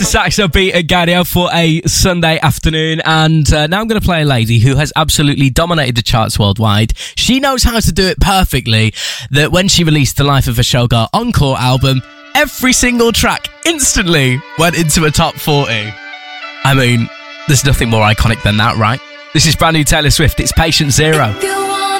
Saxo beat at Gadio for a Sunday afternoon, and now I'm going to play a lady who has absolutely dominated the charts worldwide. She knows how to do it perfectly, that when she released the Life of a Showgirl Encore album, every single track instantly went into a top 40. I mean, there's nothing more iconic than that, right? This is brand new Taylor Swift, it's Patient Zero.